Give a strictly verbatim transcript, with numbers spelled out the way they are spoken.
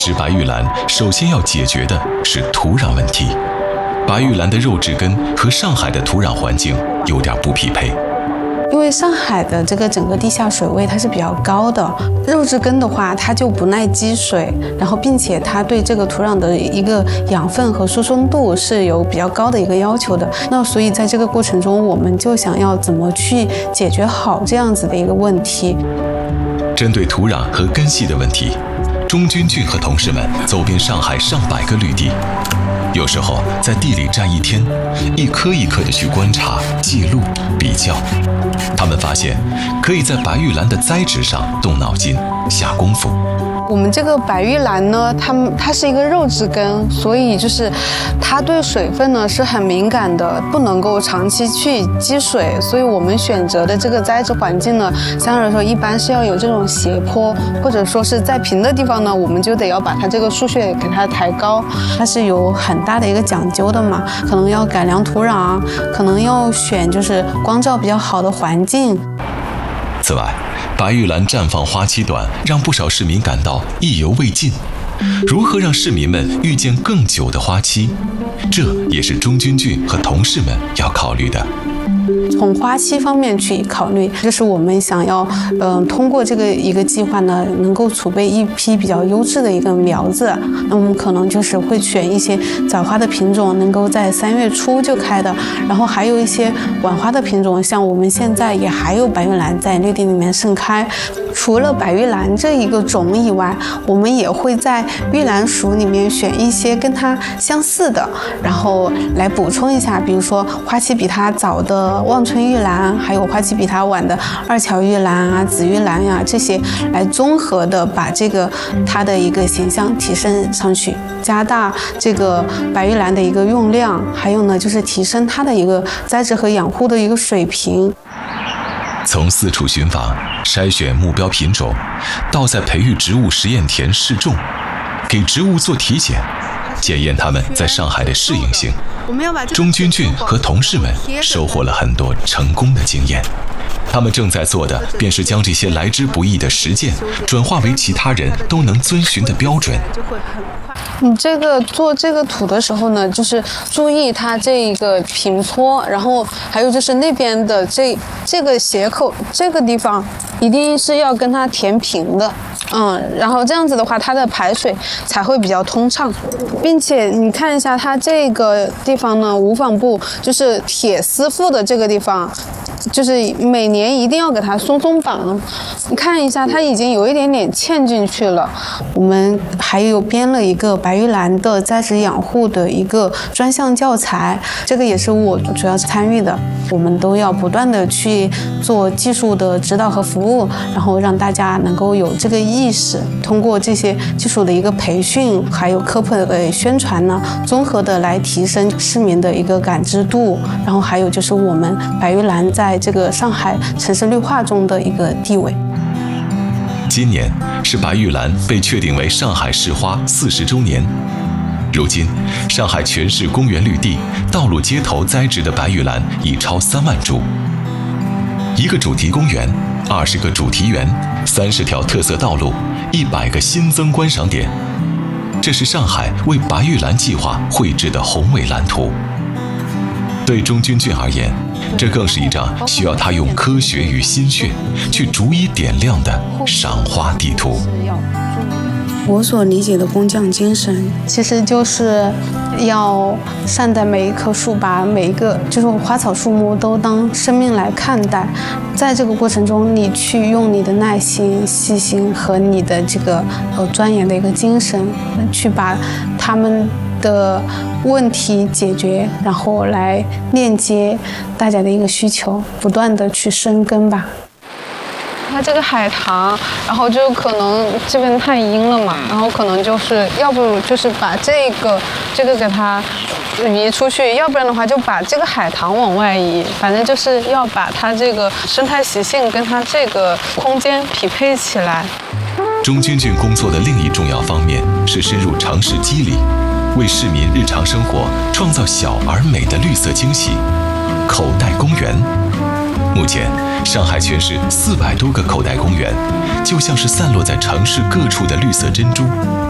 植白玉兰首先要解决的是土壤问题。白玉兰的肉质根和上海的土壤环境有点不匹配。 因为上海的这个整个地下水位它是比较高的，肉质根的话它就不耐积水，然后并且它对这个土壤的一个养分和疏松度是有比较高的一个要求的。那所以在这个过程中，我们就想要怎么去解决好这样子的一个问题。 针对土壤和根系的问题，钟君俊和同事们走遍上海上百个绿地。有时候在地里站一天，一颗一颗地去观察、记录、比较。他们发现，可以在白玉兰的栽植上动脑筋、下功夫。 我们这个白玉兰呢，它它是一个肉质根，所以就是它对水分呢是很敏感的，不能够长期去积水。所以我们选择的这个栽植环境呢，相对来说一般是要有这种斜坡，或者说是在平的地方呢，我们就得要把它这个树穴给它抬高。它是有很大的一个讲究的嘛，可能要改良土壤，可能要选就是光照比较好的环境。 此外，白玉兰绽放花期短，让不少市民感到意犹未尽。如何让市民们遇见更久的花期，这也是钟君俊和同事们要考虑的。 从花期方面去考虑，就是我们想要，嗯、呃，通过这个一个计划呢，能够储备一批比较优质的一个苗子。那我们可能就是会选一些早花的品种，能够在三月初就开的，然后还有一些晚花的品种，像我们现在也还有白玉兰在绿地里面盛开。除了白玉兰这一个种以外，我们也会在玉兰属里面选一些跟它相似的，然后来补充一下，比如说花期比它早的望春玉兰，还有花期比它晚的二乔玉兰啊、紫玉兰呀、啊、这些，来综合的把这个它的一个形象提升上去，加大这个白玉兰的一个用量，还有呢就是提升它的一个栽植和养护的一个水平。 从四处寻访、筛选目标品种，到在培育植物实验田试种，给植物做体检，检验它们在上海的适应性。钟君俊和同事们收获了很多成功的经验。他们正在做的，便是将这些来之不易的实践，转化为其他人都能遵循的标准。 你这个做这个土的时候呢，就是注意它这一个平坡，然后还有就是那边的这这个斜口这个地方，一定是要跟它填平的，嗯，然后这样子的话，它的排水才会比较通畅，并且你看一下它这个地方呢，无纺布就是铁丝附的这个地方。就是每年一定要给它松松绑，你看一下，它已经有一点点嵌进去了。我们还有编了一个白玉兰的栽植养护的一个专项教材，这个也是我主要参与的。我们都要不断的去做技术的指导和服务，然后让大家能够有这个意识。通过这些技术的一个培训，还有科普的宣传呢，综合的来提升市民的一个感知度。然后还有就是我们白玉兰在在这个上海城市绿化中的一个地位。 今年是白玉兰被确定为上海市花四十周年。如今，上海全市公园绿地、道路街头栽植的白玉兰已超三万株。一个主题公园、二十个主题园、三十条特色道路、一百个新增观赏点，这是上海为白玉兰计划绘制的宏伟蓝图。对钟君俊而言，这更是一张需要他用科学与心血去逐一点亮的赏花地图。 我所理解的工匠精神，其实就是要善待每一棵树，把每一个就是花草树木都当生命来看待。在这个过程中，你去用你的耐心、细心和你的这个呃钻研的一个精神，去把他们的问题解决，然后来链接大家的一个需求，不断的去深耕吧。它这个海棠，然后就可能这边太阴了嘛，然后可能就是要不就是把这个这个给它移出去，要不然的话就把这个海棠往外移，反正就是要把它这个生态习性跟它这个空间匹配起来。 钟君俊工作的另一重要方面是深入城市肌理，为市民日常生活创造小而美的绿色惊喜。口袋公园，目前上海全市四百多个口袋公园，就像是散落在城市各处的绿色珍珠。